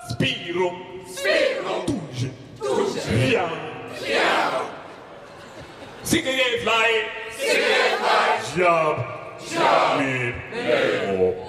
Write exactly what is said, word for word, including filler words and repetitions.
Spirum. Spirum. Tuge. Tuge. Piano. Piano. Cigarette fly. Cigarette fly. Job. Job. Mid. Mid. Oh.